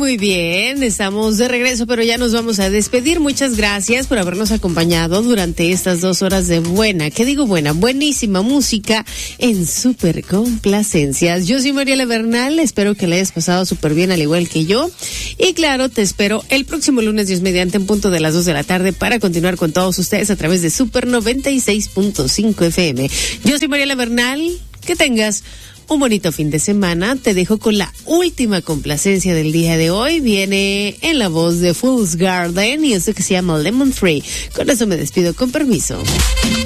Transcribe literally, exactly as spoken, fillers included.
muy bien. Estamos de regreso, pero ya nos vamos a despedir. Muchas gracias por habernos acompañado durante estas dos horas de buena, ¿qué digo buena? Buenísima música en súper complacencias. Yo soy Mariela Bernal, espero que le hayas pasado súper bien al igual que yo. Y claro, te espero el próximo lunes, Dios mediante, en punto de las dos de la tarde para continuar con todos ustedes a través de Super noventa y seis punto cinco F M. Yo soy Mariela Bernal, que tengas un bonito fin de semana. Te dejo con la última complacencia del día de hoy. Viene en la voz de Fool's Garden y esto que se llama Lemon Free. Con eso me despido, con permiso.